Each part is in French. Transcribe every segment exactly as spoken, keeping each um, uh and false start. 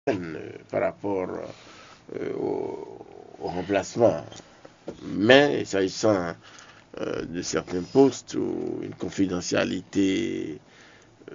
euh, par rapport euh, au, au remplacement. Mais s'agissant euh, de certains postes où une confidentialité euh,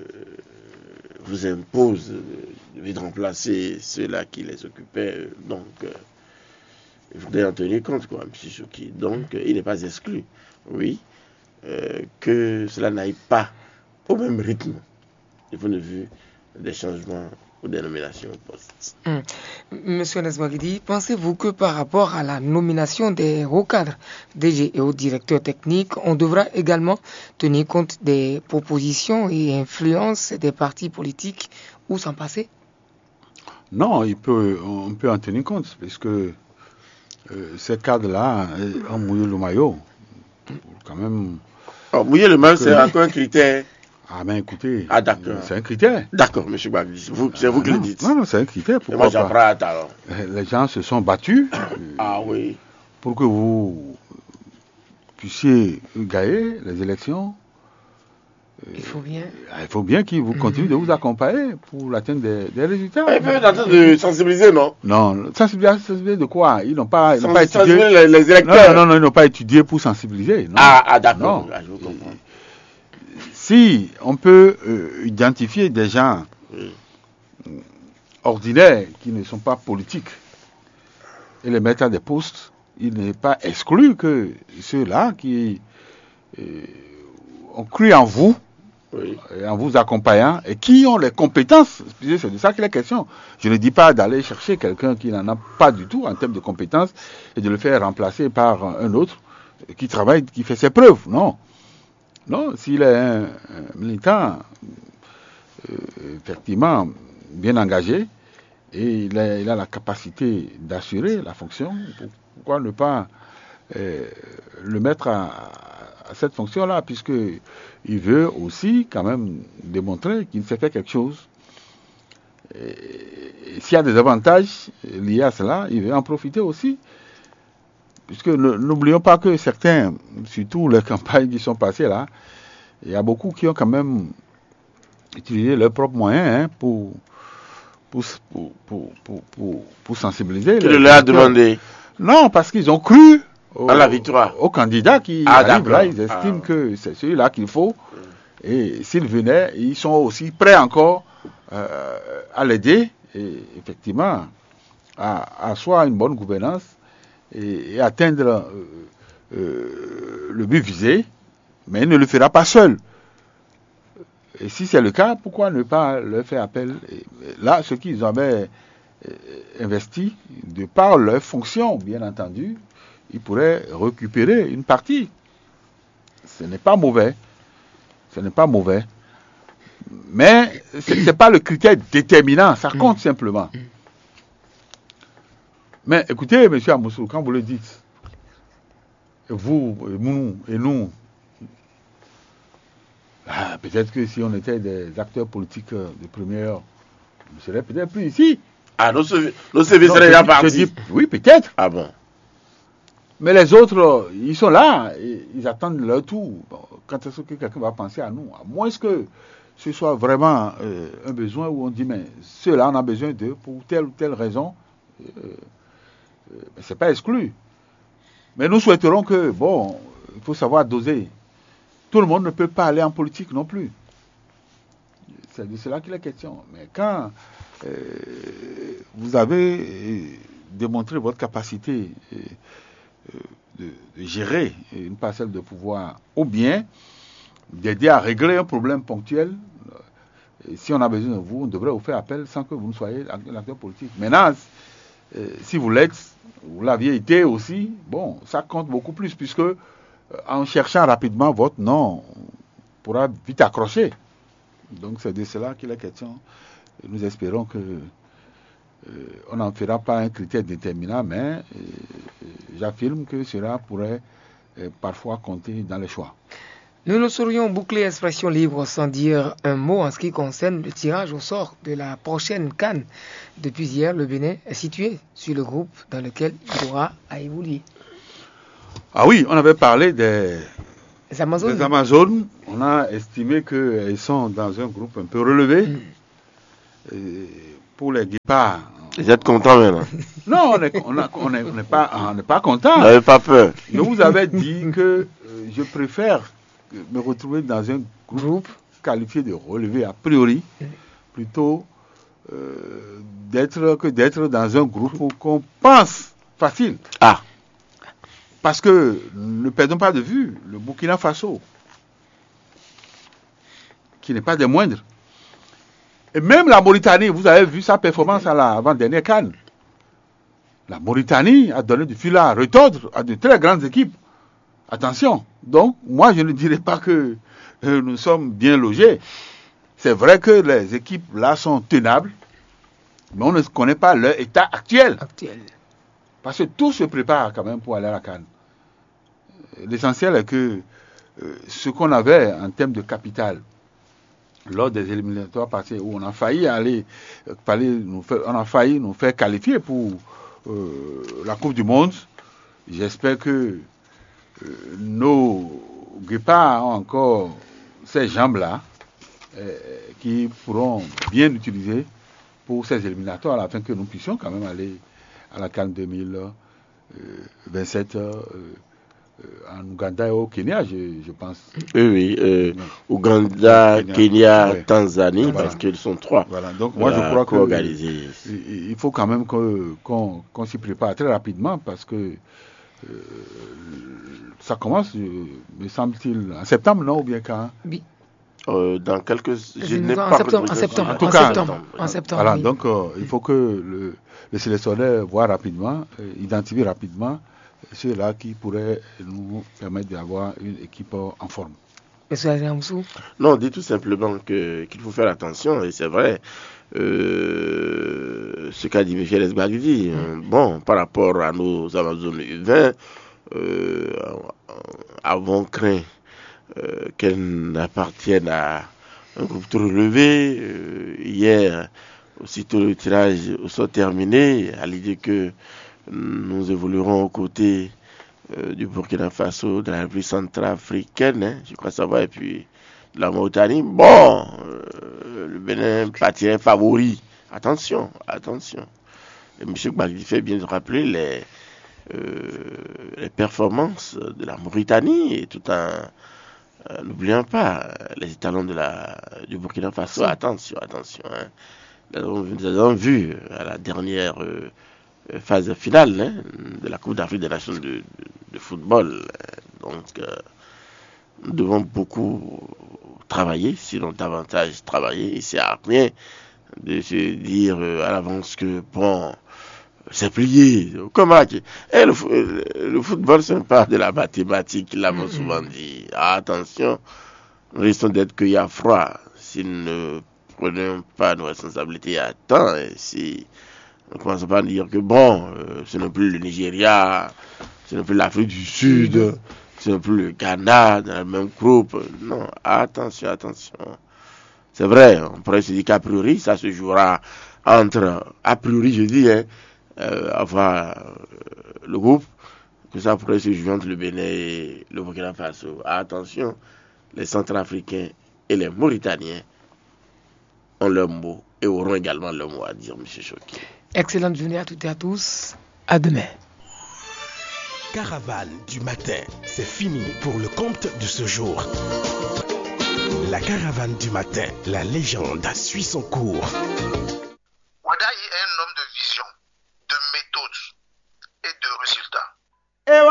vous impose de, de remplacer ceux-là qui les occupaient, donc euh, il faudrait en tenir compte, quoi, M. Chouki. Donc il n'est pas exclu, oui, euh, que cela n'aille pas au même rythme du point de vue des changements ou des nominations au poste. Hum. Monsieur Nesmagidi, pensez-vous que par rapport à la nomination des hauts cadres, D G et hauts directeurs techniques, on devra également tenir compte des propositions et influences des partis politiques ou s'en passer? Non, il peut, on peut en tenir compte, parce que euh, ces cadres-là ont mouillé le maillot. Quand même. Oh, mouiller le maillot, c'est encore un critère. Ah ben écoutez, ah, d'accord. C'est un critère. D'accord, M. Bagli, c'est vous, c'est vous ah, qui non, le dites. Non, non, c'est un critère. Et moi, j'en prends alors. Les gens se sont battus. Ah oui. Pour que vous puissiez gagner les élections. Il faut bien. Il faut bien qu'ils vous continuent mmh. de vous accompagner pour l'atteinte des, des résultats. Ils peuvent tenter de sensibiliser, non? Non, sensibiliser, sensibiliser de quoi? Ils n'ont pas, ils n'ont pas étudié. Les, les électeurs. Non, non, non, ils n'ont pas étudié pour sensibiliser. Non. Ah, ah d'accord. Ah, je vous comprends. Si on peut euh, identifier des gens oui. ordinaires qui ne sont pas politiques et les mettre à des postes, il n'est pas exclu que ceux-là qui euh, ont cru en vous, oui. en vous accompagnant, et qui ont les compétences, c'est de ça qu'il est question. Je ne dis pas d'aller chercher quelqu'un qui n'en a pas du tout en termes de compétences et de le faire remplacer par un autre qui travaille, qui fait ses preuves, non. Non, s'il est un, un militant euh, effectivement bien engagé et il a, il a la capacité d'assurer la fonction, pourquoi ne pas euh, le mettre à, à cette fonction-là, puisqu'il veut aussi quand même démontrer qu'il sait faire quelque chose. Et, et s'il y a des avantages liés à cela, il veut en profiter aussi. Puisque n'oublions pas que certains, surtout les campagnes qui sont passées là, il y a beaucoup qui ont quand même utilisé leurs propres moyens hein, pour, pour, pour, pour, pour, pour, pour sensibiliser. Qui le leur a demandé? Non, parce qu'ils ont cru au, à la victoire. Au candidat qui ah, arrive là, ils estiment ah. que c'est celui-là qu'il faut. Et s'ils venaient, ils sont aussi prêts encore euh, à l'aider et effectivement à asseoir une bonne gouvernance et, et atteindre euh, euh, le but visé, mais il ne le fera pas seul. Et si c'est le cas, pourquoi ne pas leur faire appel? Et là, ce qu'ils avaient investi, de par leur fonction, bien entendu, ils pourraient récupérer une partie. Ce n'est pas mauvais. Ce n'est pas mauvais. Mais ce n'est pas le critère déterminant, ça compte simplement. Mais écoutez, M. Amoussou, quand vous le dites, vous, et nous, et nous ah, peut-être que si on était des acteurs politiques de première, on ne serait peut-être plus ici. Ah, nos C V seraient déjà partis. Oui, peut-être. Ah bon. Mais les autres, ils sont là, ils attendent leur tour. Bon, quand est-ce que quelqu'un va penser à nous? À moins que ce soit vraiment euh, un besoin où on dit, mais ceux-là, on a besoin d'eux pour telle ou telle raison. Euh, euh, c'est pas exclu. Mais nous souhaiterons que, bon, il faut savoir doser. Tout le monde ne peut pas aller en politique non plus. C'est de cela qu'il est question. Mais quand euh, vous avez euh, démontré votre capacité euh, de, de gérer une parcelle de pouvoir, ou bien d'aider à régler un problème ponctuel, euh, si on a besoin de vous, on devrait vous faire appel sans que vous ne soyez un acteur politique. Maintenant, euh, si vous l'êtes, vous l'aviez été aussi, bon, ça compte beaucoup plus, puisque en cherchant rapidement votre nom, on pourra vite accrocher. Donc c'est de cela qu'il est question. Et nous espérons que euh, on n'en fera pas un critère déterminant, mais euh, j'affirme que cela pourrait euh, parfois compter dans les choix. Nous ne saurions boucler Expression Libre sans dire un mot en ce qui concerne le tirage au sort de la prochaine CAN. Depuis hier, le Bénin est situé sur le groupe dans lequel il aura à évoluer. Ah oui, on avait parlé des, des, Amazones. des Amazones. On a estimé qu'elles sont dans un groupe un peu relevé. Mm. Et pour les guépards. Vous êtes content maintenant? Non, on n'est on a- on est- on n'est pas, on n'est pas content. Vous n'avez pas peur? Je vous avais dit que euh, je préfère me retrouver dans un groupe Groupe. qualifié de relevé a priori, plutôt euh, d'être que d'être dans un groupe qu'on pense facile. Ah, Parce que ne perdons pas de vue le Burkina Faso, qui n'est pas des moindres. Et même la Mauritanie, vous avez vu sa performance à la avant-dernière CAN. La Mauritanie a donné du fil à retordre à de très grandes équipes. Attention. Donc, moi, je ne dirais pas que euh, nous sommes bien logés. C'est vrai que les équipes là sont tenables, mais on ne connaît pas leur état actuel. Actuel. Parce que tout se prépare quand même pour aller à la CAN. L'essentiel est que euh, ce qu'on avait en termes de capital lors des éliminatoires passés où on a failli aller, euh, fallait nous faire- on a failli nous faire qualifier pour euh, la Coupe du Monde. J'espère que euh, nos guépards ont encore ces jambes-là euh, qui pourront bien utiliser pour ces éliminatoires afin que nous puissions quand même aller à la CAN deux mille vingt-sept euh, euh, en Ouganda et au Kenya, je, je pense. oui, oui. euh, Ouais. Ouganda, Kenya. Kenya, Ouais. Tanzanie, Voilà. parce qu'ils sont trois. Voilà, donc moi je euh, crois que co-organisés. il il faut quand même que- qu'on qu'on s'y prépare très rapidement parce que euh, ça commence, euh, me semble-t-il, en septembre, non, ou bien quand? Oui. Euh, dans quelques... Je En n'ai pas septembre, en retrouvé septembre, ça. En tout en cas, septembre, en septembre. Voilà, oui. donc euh, il faut que le, le sélectionneur voit rapidement, euh, identifie rapidement ceux-là qui pourraient nous permettre d'avoir une équipe euh, en forme. Monsieur Adamsou, Non, on dit tout simplement que qu'il faut faire attention, et c'est vrai. Euh, ce qu'a dit Michel Esbagdi, euh, bon, par rapport à nos Amazones U vingt, euh, avons craint euh, qu'elles n'appartiennent à un groupe trop relevé. Euh, hier, aussitôt le tirage au sort terminé, à l'idée que nous évoluerons aux côtés euh, du Burkina Faso, de la République centrafricaine, hein, je crois que ça va, et puis de la Mauritanie. Bon, euh, le Bénin partirait favori. Attention, attention. Et M. Gbagdi fait bien de rappeler les, euh, les performances de la Mauritanie, et tout en euh, n'oublions pas les talents de la, du Burkina Faso. Attention, attention. Hein. Nous avons, nous avons vu à la dernière euh, phase finale hein, de la Coupe d'Afrique des Nations de, de, de football. Donc, euh, nous devons beaucoup travailler, sinon davantage travailler. Il ne sert à rien de se dire euh, à l'avance que, bon, c'est plié. Comment eh, le, le football, c'est pas de la mathématique, ils l'avons souvent dit. Ah, attention, nous risquons d'être qu'il y a froid si nous ne prenons pas nos responsabilités à temps. Et si on ne commence pas à dire que, bon, euh, ce n'est plus le Nigeria, ce n'est plus l'Afrique du Sud, ce n'est plus le Ghana dans le même groupe. Non, attention, attention. C'est vrai, on pourrait se dire qu'a priori, ça se jouera entre, a priori, je dis, hein, euh, avoir euh, le groupe, que ça pourrait se jouer entre le Bénin et le Burkina Faso. Attention, les Centrafricains et les Mauritaniens ont leur mot et auront également leur mot à dire, M. Choki. excellente journée à toutes et à tous. À demain. Caravane du matin, c'est fini pour le compte de ce jour. La caravane du matin, la légende a suivi son cours. Wadaï est un homme de vision, de méthode et de résultats.